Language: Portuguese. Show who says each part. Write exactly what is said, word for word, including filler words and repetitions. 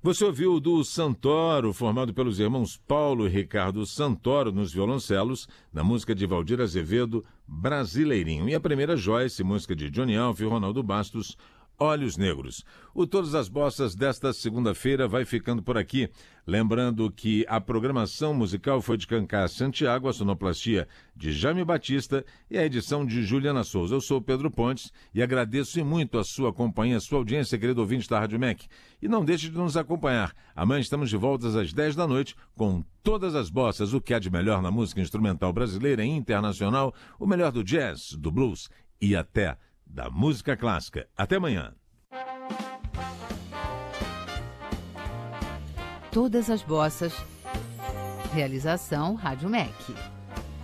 Speaker 1: Você ouviu do Santoro, formado pelos irmãos Paulo e Ricardo Santoro nos violoncelos, na música de Valdir Azevedo, Brasileirinho. E a primeira Joyce, música de Johnny Alves e Ronaldo Bastos, Olhos Negros. O Todas as Bossas desta segunda-feira vai ficando por aqui. Lembrando que a programação musical foi de Cancá Santiago, a sonoplastia de Jaime Batista e a edição de Juliana Souza. Eu sou o Pedro Pontes e agradeço muito a sua companhia, a sua audiência, querido ouvinte da Rádio M E C. E não deixe de nos acompanhar. Amanhã estamos de volta às dez da noite com Todas as Bossas, o que há de melhor na música instrumental brasileira e internacional, o melhor do jazz, do blues e até da música clássica. Até amanhã.
Speaker 2: Todas as Bossas. Realização Rádio M E C.